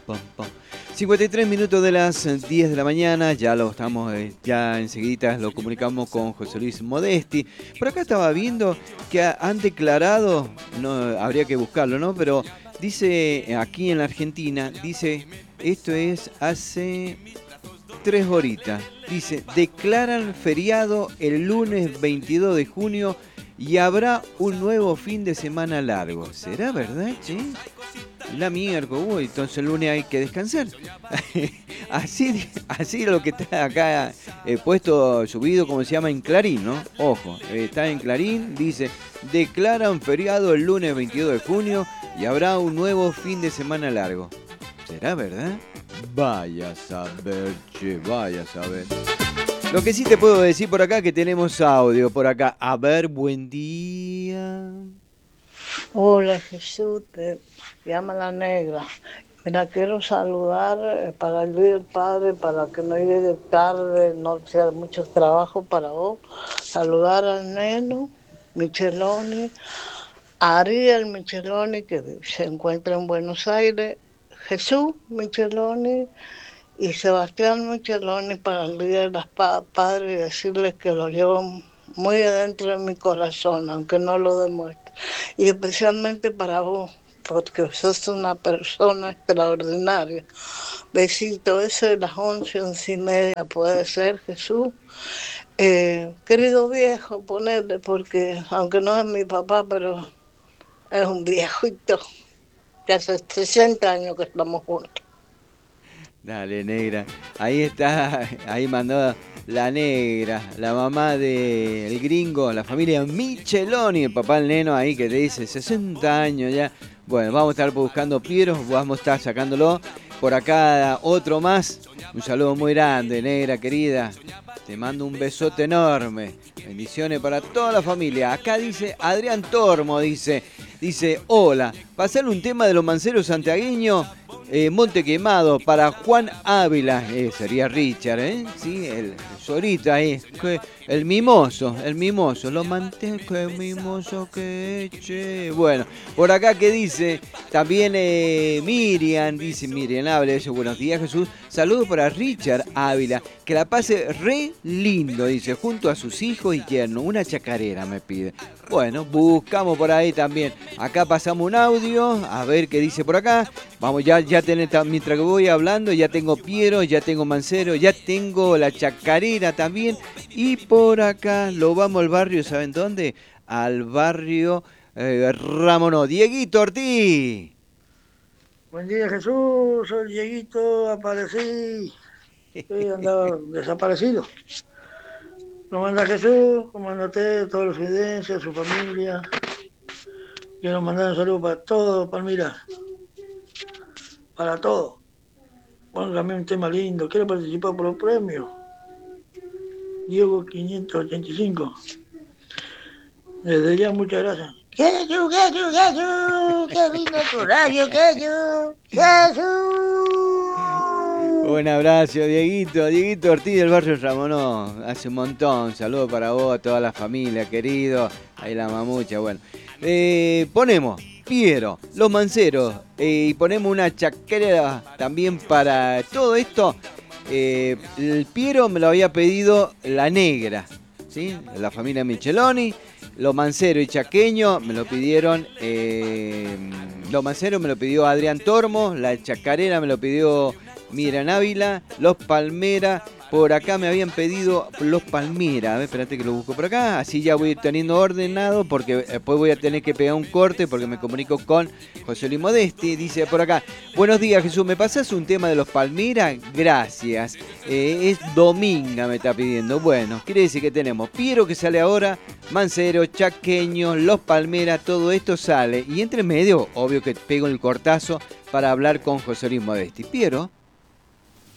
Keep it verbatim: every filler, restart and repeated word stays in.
pam, pam. cincuenta y tres minutos de las diez de la mañana, ya lo estamos, eh, ya enseguida lo comunicamos con José Luis Modesti. Por acá estaba viendo que ha- han declarado, no habría que buscarlo, ¿no? Pero dice eh, aquí en la Argentina, dice, esto es hace tres horitas, dice, declaran feriado el lunes veintidós de junio y habrá un nuevo fin de semana largo. ¿Será verdad, che? La miércoles, uy, entonces el lunes hay que descansar. Así, así es lo que está acá eh, puesto, subido, como se llama, en Clarín, ¿no? Ojo, eh, está en Clarín, dice, declaran feriado el lunes veintidós de junio y habrá un nuevo fin de semana largo. ¿Será verdad? Vaya a saber, che, vaya a saber. Lo que sí te puedo decir por acá, que tenemos audio por acá. A ver, buen día. Hola Jesús, te llama la negra. Mira, quiero saludar eh, para el Día del Padre, para que no llegue tarde, no sea mucho trabajo para vos. Saludar al neno Micheloni, a Ariel Micheloni, que se encuentra en Buenos Aires, Jesús Micheloni y Sebastián Micheloni para el Día de las Pa- Padres, y decirles que lo llevo muy adentro de mi corazón, aunque no lo demuestre. Y especialmente para vos, porque sos una persona extraordinaria. Besito, ese de las once, once y media puede ser, Jesús. Eh, querido viejo, ponerle, porque aunque no es mi papá, pero es un viejito, que hace sesenta años que estamos juntos. Dale, negra. Ahí está, ahí mandó la negra, la mamá del gringo, la familia Micheloni, el papá del neno ahí que te dice sesenta años ya. Bueno, vamos a estar buscando Piero, vamos a estar sacándolo. Por acá otro más. Un saludo muy grande, negra querida. Te mando un besote enorme. Bendiciones para toda la familia. Acá dice Adrián Tormo, dice, dice, hola, pasar un tema de los manceros santiagueños. Eh, Monte Quemado para Juan Ávila, eh, sería Richard, ¿eh? Sí, el Sorita ahí, que- el mimoso, el mimoso, lo mantengo, el mimoso que eche. Bueno, por acá que dice, también eh, Miriam, dice Miriam, habla de eso, buenos días Jesús, saludos para Richard Ávila, que la pase re lindo, dice, junto a sus hijos y yerno, una chacarera me pide. Bueno, buscamos por ahí también. Acá pasamos un audio, a ver qué dice por acá. Vamos, ya, ya tenés, mientras que voy hablando, ya tengo Piero, ya tengo Mancero, ya tengo la chacarera también. Y por acá lo vamos al barrio, ¿saben dónde? Al barrio eh, Ramonó. Dieguito Ortiz. Buen día Jesús, soy Dieguito, aparecí, sí, andaba desaparecido. ¿Cómo anda Jesús? ¿Cómo anda usted? Todos los fidenses, su familia. Quiero mandar un saludo para todos, Palmira, para todos. Póngame un tema lindo, quiero participar por los premios. Diego quinientos ochenta y cinco. Desde ya, muchas gracias. Jesús, Jesús, Jesús, qué lindo tu radio, Jesús, Jesús. Un abrazo, Dieguito. Dieguito Ortiz del barrio Ramonó. Hace un montón. Saludos para vos, toda la familia, querido. Ahí la mamucha, bueno. Eh, ponemos Piero, los manceros. Eh, y ponemos una chacarera también para todo esto. Eh, el Piero me lo había pedido la negra, ¿sí? La familia Micheloni. Los manceros y chaqueño me lo pidieron. Eh, los manceros me lo pidió Adrián Tormo. La chacarera me lo pidió Miriam Ávila. Los Palmera. Por acá me habían pedido los Palmera. A ver, espérate que lo busco por acá. Así ya voy teniendo ordenado porque después voy a tener que pegar un corte porque me comunico con José Luis Modesti. Dice por acá, buenos días Jesús, ¿me pasás un tema de los Palmera? Gracias. Eh, es Dominga me está pidiendo. Bueno, quiere decir que tenemos Piero que sale ahora, Mancero, Chaqueño, los Palmera, todo esto sale. Y entre medio, obvio que pego el cortazo para hablar con José Luis Modesti. Piero,